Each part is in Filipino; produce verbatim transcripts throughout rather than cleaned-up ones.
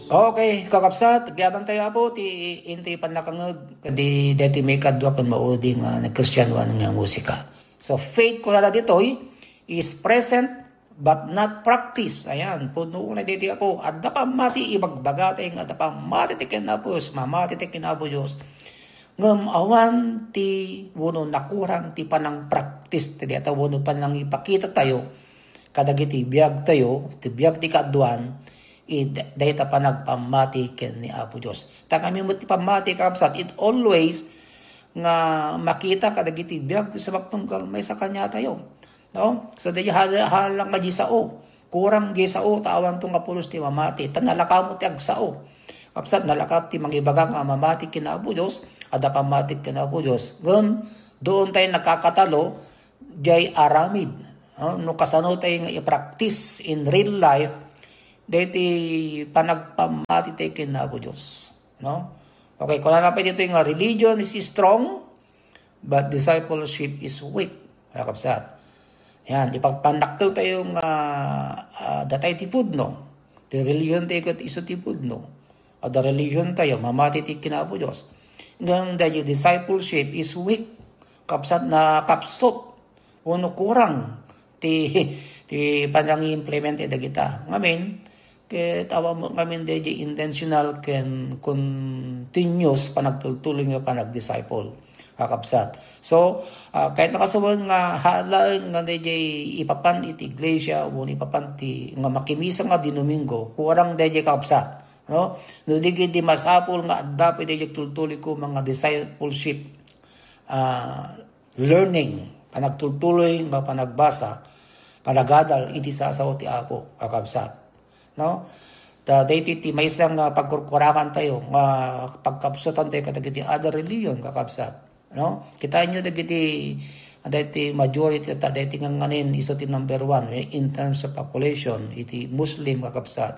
Okay, kakapsat, gyabang tayo po, ti inti panakangag, kadi deti may kadwa kung maudi nga nag-Kristyanuan nga musika. So, faith ko na ditoy is present but not practice. Ayan, puno na dito po. At pa mati ibagbagateng, at pa mati tikin na po, mamati tikin na po Diyos. Ngam awan ti wuno nakurang ti panang practice, ti dito wuno panang ipakita tayo, kadagiti biyag tayo, ti biyag ti kaduan, dahita pa nagpamati ken ni Apo Diyos. Ta kami mo ti pamati kapsat, it always nga makita kadagiti biyag sa magtunggal may sa kanya tayo. No? So dahi halang nga di sao. Kurang di sao tawan tong apulos ti mamati. Tanalaka mo ti agsao. Kapsat nalakat ti mangibaga nga mamati ken Apo Diyos, ada pamati ken Apo Diyos. Gum doon tayo nakakatalo jay aramid. No, no kasano tayo nga i-practice in real life deti panagpamati tayo na po Diyos. No? Okay, kung na pa dito yung religion is strong, but discipleship is weak. Kakapsat. Yan, ipagpanakto tayo nga uh, datay tipud, no? Di religion tayo kat iso tipud, no? O da religion tayo, mamati tayo na po Diyos. Ngang dahil discipleship is weak. Kapsat na kapsot. Uno kurang. Ti, ti panang implement eda kita. Ngamin, kaya tawa mo kami hindi intentional ken continuous panagtultuloy nga panag-disciple kakapsat. So, uh, kahit nakasuwan nga halang nga hindi ipapan iti iglesia o ipapan ti nga makimisa nga di Domingo, kurang hindi kakapsat. No? No di di masapol nga dapat hindi tultuloy ko mga discipleship uh, learning, panagtultuloy nga panagbasa, panagadal iti sasaw ti Apo kakapsat. No? Da dati ti may isang uh, pagkurkurakan tayo, uh, pagkapsutan tayo katagiti other religion kakapsat. No? Kita nyo dagiti dati majority ta dati nga nganin iso ti number one in terms of population iti Muslim kakapsat.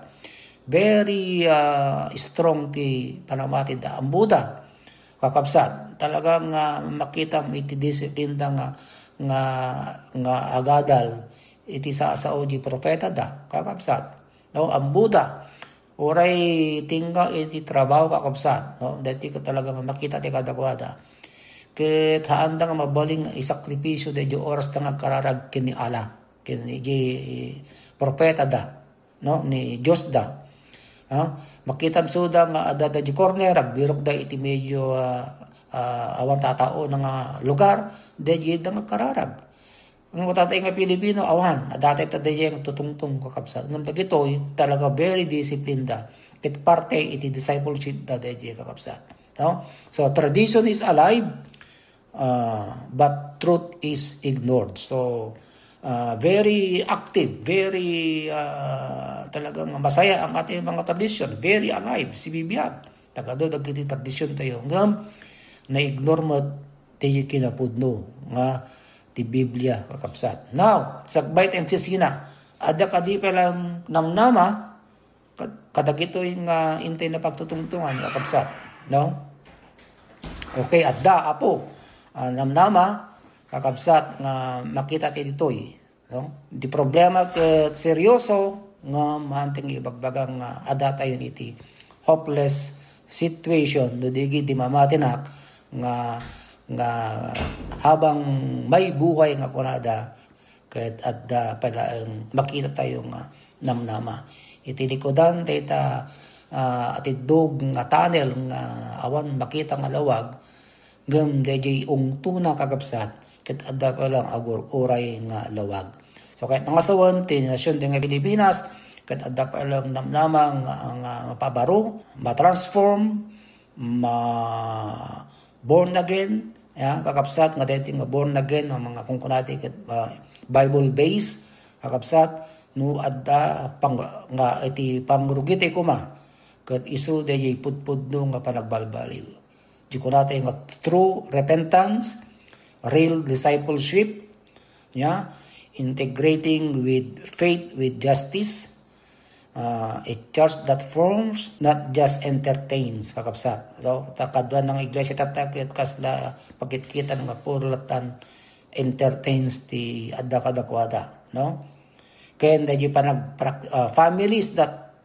Very uh, strong ti panamati da ang Buddha kakapsat. Talagang uh, makita mo iti discipline da nga nga nga agadal iti sa sao di propeta da kakapsat. No, ang Buddha oray tingga iti trabaho kakapsat, no? Dati ko talaga makita ti kadakwada. Ket haanda nga mabaling isakripisyo de oras ta nga kararag kini ala, kini propeta da, no? Ni Dios da. Ha? Makita suda nga adada di corner agbirok da iti medyo uh, uh, awan tatao nga lugar de da nga kararag. Ang matatay nga Pilipino, awan, adatay taday yung tutungtong kakapsat. Ngam dagitoy, talaga very disciplined da. Ket parte iti discipleship da daday kakapsat. No? So, tradition is alive, uh, but truth is ignored. So, uh, very active, very uh, talagang masaya ang ating mga tradition. Very alive, si Bibiyag. Tagado, dagiti tradition tayo. Ngam, na-ignore mo tayo kinapudno. Nga, ti Biblia kakapsat. Now, sagbay tayong sisina, ada kadi palang namnama, kadagito yung uh, intay na pagtutungtungan kakapsat. No? Okay, adda, apo, uh, namnama, kakapsat, nga makita ti ditoy. No? Di problema ket seryoso, nga mahanting ibagbagang uh, ada tayo iti hopeless situation, no digi di mamatinak, nga nga habang may buhay nga kunada ket adda pala um, makita tayo nga namnama iti likodan data uh, ati dog nga tunnel nga awan makita nga lawag gam dayjay ungtuna kakapsat ket adda pala agor oray nga lawag. So kahit nangasawan ti nasyon ti nga Pilipinas ket adda pala namnama nga, nga mapabaro, ma-transform, ma born again. Yeah, kakapsat nga dito nga born again ng mga kungkunati ket uh, Bible based kakapsat no adda pang nga iti pangrugit ay kuma ket isu dayay pudpudno nga panagbalbaliw. Di kunati nga true repentance, real discipleship, yeah, integrating with faith with justice. Uh, a church that forms, not just entertains, kakapsat. So, takadwan ng iglesia tatakit kasla pagkitkita ng purlatan entertains ti adda kadakwada. No? Kaya hindi pa nag uh, families that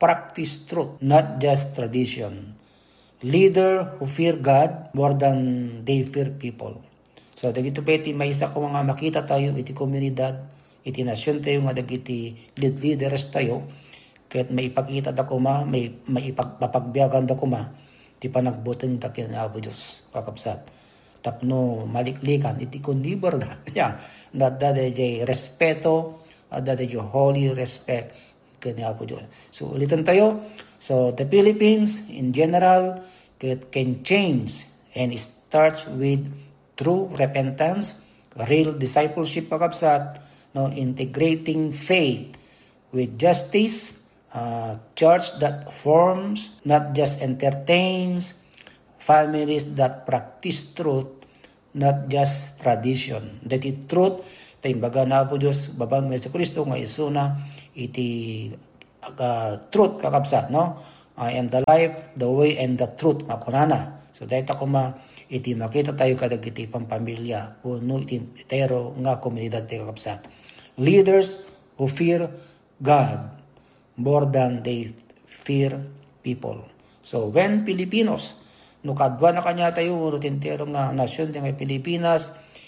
practice truth, not just tradition. Leader who fear God more than they fear people. So dagito peti may isa ko nga makita tayo iti komunidad, iti nasyon tayo nga dagiti lead leaders tayo, kahit may ipakita da kuma, may maipagpapagbiyagan da kuma, ti panagbutin ta ken Apo Dios kakabsat. Tapno maliklikan iti konliber da. Yeah, not that jay respeto, that jay holy respect ken Apo Dios. So ulitin tayo. So the Philippines in general can change and it starts with true repentance, real discipleship kakabsat, no, integrating faith with justice, uh, church that forms, not just entertains, families that practice truth, not just tradition. Dati truth, tayo baga na po Diyos, babang sa Kristo nga isuna, iti uh, truth kakabsat, no? I am the life, the way, and the truth nga kunana. So dahil ako ma, iti makita tayo kadag iti pampamilya, no, iti itero nga komunidad tayo kakabsat. Leaders who fear God more than they fear people. So when Filipinos, no kadwa na kanya tayo, no tintero nga nasyon nga Pilipinas,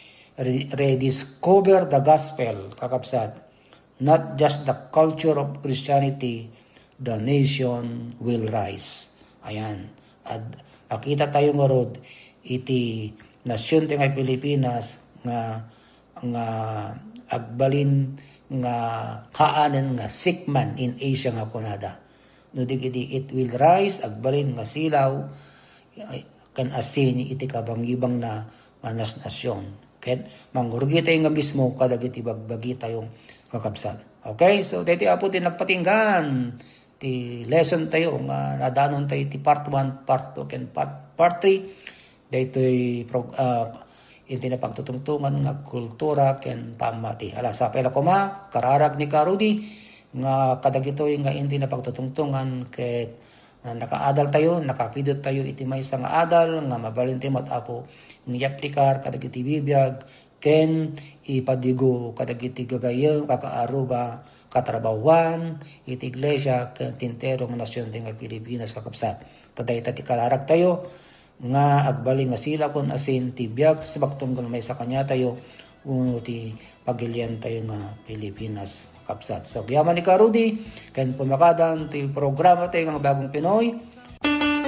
rediscover the gospel, kakabsat, not just the culture of Christianity, the nation will rise. Ayan. At makita tayo nga rod, iti nasyon nga Pilipinas nga nga agbalin nga haanen nga sikman in Asia nga punada. No digidi it will rise, agbalin nga silaw, kan asin iti kabangibang na manas nasyon. Ket mangurgi tayo nga mismo kadagiti bagbagi tayong kakabsat. Okay, so dito apo din nagpatinggan ti lesson tayo nga nadanon tayo ti part one, part two, ken part, part three. Dito uh, iti na pagtutungtungan nga kultura ken pamati. Ala sa pela ko ma kararag ni Karudi nga kadagito nga indi na pagtutungtungan ket uh, nakaadal tayo, nakapidot tayo iti maysa nga adal nga mabalin ti matapo ni aplikar kadagiti bibiyag ken ipadigo kadagiti gagayo kakaaruba katrabawan iti iglesia ken tintero nga nasyon ti nga Pilipinas kakabsat. Taday ti kararag tayo nga agbaling nga sila kon asin ti biag sa baktong may sa kanya tayo uno ti pagilian tayo nga Pilipinas kapsat. So yaman ni Karudi ken pumakadan ti programa tayo nga Bagong Pinoy